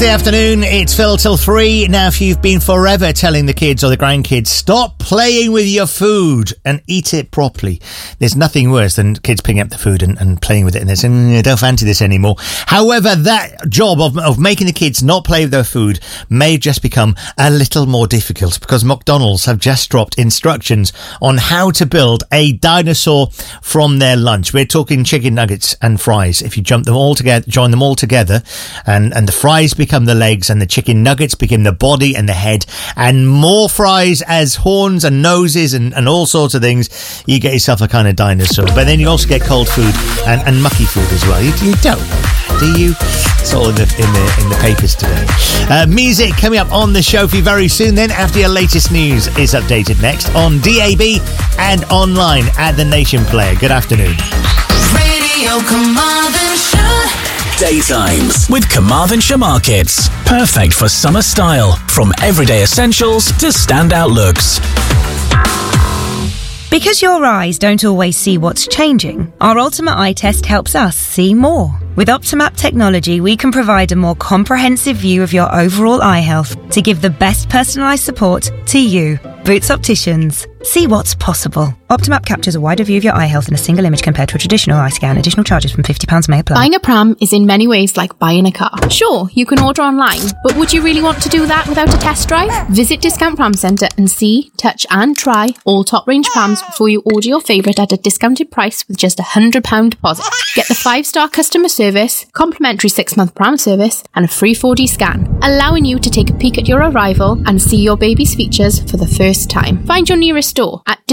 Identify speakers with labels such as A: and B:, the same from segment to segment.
A: Good afternoon, it's Phil till 3. Now, if you've been forever telling the kids or the grandkids, stop playing with your food and eat it properly, there's nothing worse than kids picking up the food and playing with it and they're saying, I don't fancy this anymore. However, that job of making the kids not play with their food may just become a little more difficult because McDonald's have just dropped instructions on how to build a dinosaur from their lunch. We're talking chicken nuggets and fries. If you join them all together, and the fries become the legs and the chicken nuggets become the body and the head, and more fries as horns and noses and all sorts of things, you get yourself a kind of dinosaur. But then you also get cold food and mucky food as well. You don't know that, do you? It's all in the papers today. Music coming up on the show for you very soon. Then after your latest news is updated next on DAB and online at the Nation Player. Good afternoon.
B: Radio Carmarthenshire.
C: Daytimes with Carmarthenshire Markets. Perfect for summer style. From everyday essentials to standout looks.
D: Because your eyes don't always see what's changing, our Ultimate Eye Test helps us see more. With Optimap technology, we can provide a more comprehensive view of your overall eye health to give the best personalised support to you. Boots Opticians. See what's possible. Optimap captures a wider view of your eye health in a single image compared to a traditional eye scan. Additional charges from £50 may apply.
E: Buying a pram is in many ways like buying a car. Sure, you can order online, but would you really want to do that without a test drive? Visit Discount Pram Centre and see, touch and try all top range prams before you order your favourite at a discounted price with just £100 deposit. Get the 5-star customer service, complimentary 6-month pram service and a free 4D scan, allowing you to take a peek at your arrival and see your baby's features for the first time. Find your nearest store at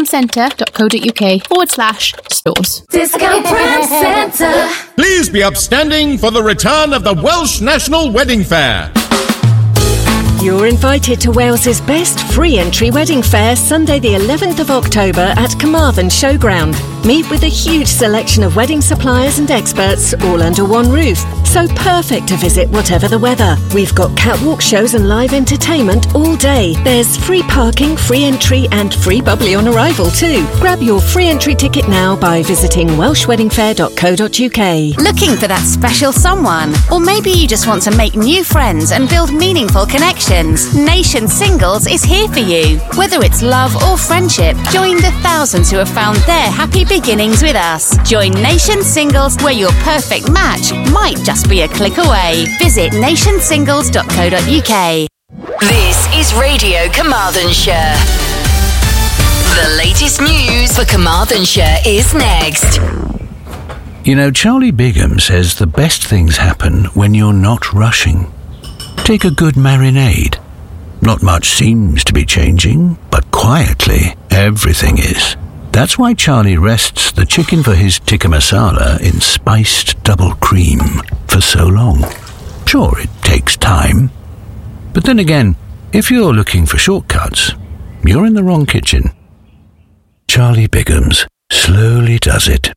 E: discountpramcentre.co.uk/stores.
B: Discount Pram Centre.
F: Please be upstanding for the return of the Welsh National Wedding Fair.
G: You're invited to Wales's best free entry wedding fair Sunday the 11th of October at Carmarthen Showground. Meet with a huge selection of wedding suppliers and experts all under one roof. So perfect to visit whatever the weather. We've got catwalk shows and live entertainment all day. There's free parking, free entry and free bubbly on arrival too. Grab your free entry ticket now by visiting welshweddingfair.co.uk.
H: Looking for that special someone? Or maybe you just want to make new friends and build meaningful connections? Nation Singles is here for you. Whether it's love or friendship, join the thousands who have found their happy beginnings with us. Join Nation Singles, where your perfect match might just be a click away. Visit nationsingles.co.uk.
B: This is Radio Carmarthenshire. The latest news for Carmarthenshire is next.
I: You know, Charlie Bigham says the best things happen when you're not rushing. Take a good marinade. Not much seems to be changing, but quietly, everything is. That's why Charlie rests the chicken for his tikka masala in spiced double cream for so long. Sure, it takes time. But then again, if you're looking for shortcuts, you're in the wrong kitchen. Charlie Bigham's slowly does it.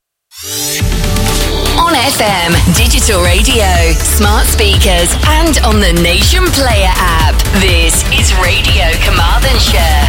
B: On FM, digital radio, smart speakers, and on the Nation Player app. This is Radio Carmarthenshire.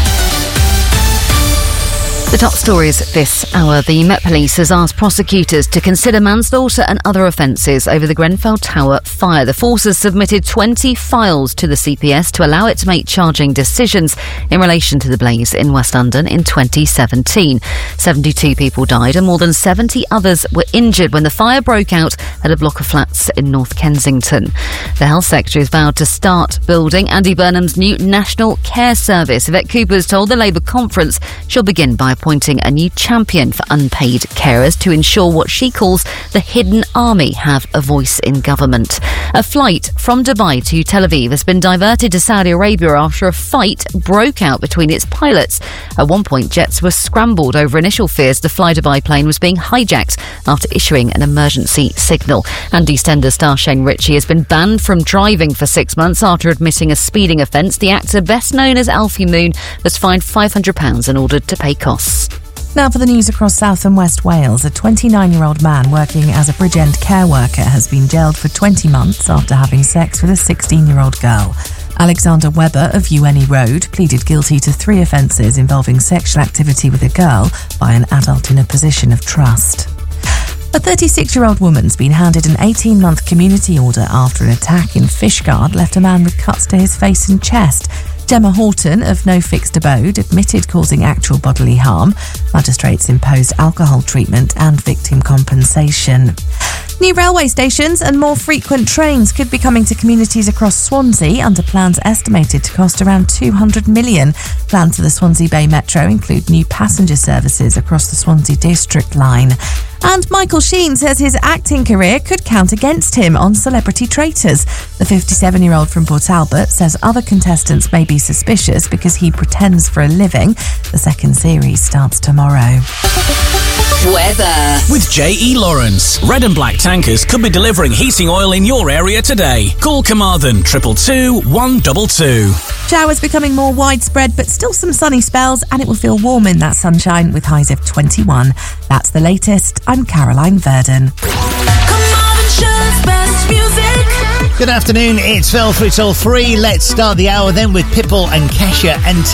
J: The top stories this hour. The Met Police has asked prosecutors to consider manslaughter and other offences over the Grenfell Tower fire. The force has submitted 20 files to the CPS to allow it to make charging decisions in relation to the blaze in West London in 2017. 72 people died and more than 70 others were injured when the fire broke out at a block of flats in North Kensington. The Health Secretary has vowed to start building Andy Burnham's new National Care Service. Yvette Cooper has told the Labour conference she'll begin by appointing a new champion for unpaid carers to ensure what she calls the hidden army have a voice in government. A flight from Dubai to Tel Aviv has been diverted to Saudi Arabia after a fight broke out between its pilots. At one point, jets were scrambled over initial fears the Fly-Dubai plane was being hijacked after issuing an emergency signal. And EastEnders star Shane Ritchie has been banned from driving for 6 months after admitting a speeding offence. The actor, best known as Alfie Moon, was fined £500 and ordered to pay costs.
K: Now for the news across South and West Wales. A 29-year-old man working as a Bridge End care worker has been jailed for 20 months after having sex with a 16-year-old girl. Alexander Webber of UNE Road pleaded guilty to 3 offences involving sexual activity with a girl by an adult in a position of trust. A 36-year-old woman's been handed an 18-month community order after an attack in Fishguard left a man with cuts to his face and chest. Gemma Horton, of No Fixed Abode, admitted causing actual bodily harm. Magistrates imposed alcohol treatment and victim compensation. New railway stations and more frequent trains could be coming to communities across Swansea under plans estimated to cost around £200 million. Plans for the Swansea Bay Metro include new passenger services across the Swansea District line. And Michael Sheen says his acting career could count against him on Celebrity Traitors. The 57-year-old from Port Talbot says other contestants may be suspicious because he pretends for a living. The second series starts tomorrow.
B: Weather.
C: With J.E. Lawrence, red and black tankers could be delivering heating oil in your area today. Call Carmarthen 222 122.
K: Showers becoming more widespread, but still some sunny spells, and it will feel warm in that sunshine with highs of 21. That's the latest. I'm Caroline Verdon.
A: Good afternoon, it's Phil 3 till 3. Let's start the hour then with Pitbull and Kesha and